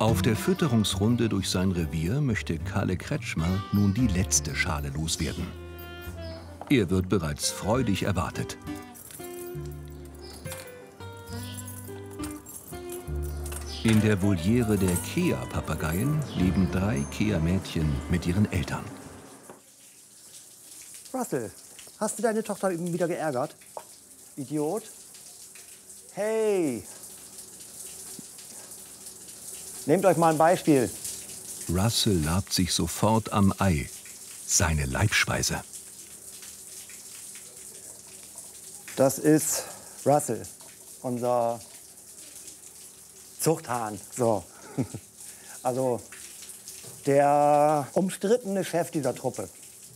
Auf der Fütterungsrunde durch sein Revier möchte Kalle Kretschmer nun die letzte Schale loswerden. Er wird bereits freudig erwartet. In der Voliere der Kea-Papageien leben 3 Kea-Mädchen mit ihren Eltern. Russell, hast du deine Tochter eben wieder geärgert? Idiot. Hey! Nehmt euch mal ein Beispiel. Russell labt sich sofort am Ei, seine Leibspeise. Das ist Russell, unser Zuchthahn. So. Also der umstrittene Chef dieser Truppe.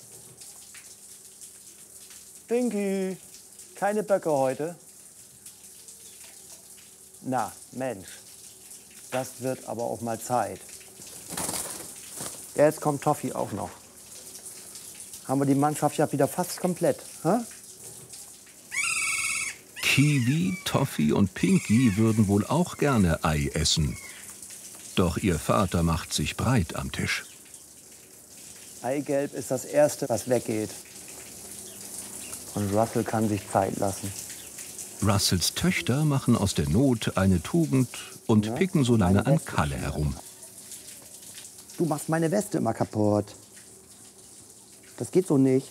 Pinky, keine Böcke heute. Na, Mensch, das wird aber auch mal Zeit. Jetzt kommt Toffee auch noch. Haben wir die Mannschaft ja wieder fast komplett. Hä? Kiwi, Toffee und Pinky würden wohl auch gerne Ei essen. Doch ihr Vater macht sich breit am Tisch. Eigelb ist das Erste, was weggeht. Und Russell kann sich Zeit lassen. Russells Töchter machen aus der Not eine Tugend und Ja, picken so lange meine an Weste Kalle schon herum. Du machst meine Weste immer kaputt. Das geht so nicht.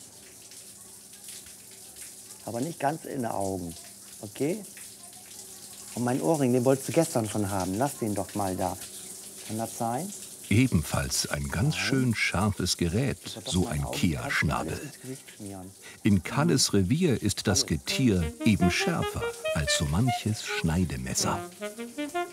Aber nicht ganz in den Augen. Okay? Und meinen Ohrring, den wolltest du gestern schon haben. Lass den doch mal da. Kann das sein? Ebenfalls ein ganz schön scharfes Gerät, so ein Kea-Schnabel. In Kalles Revier ist das Getier eben schärfer als so manches Schneidemesser.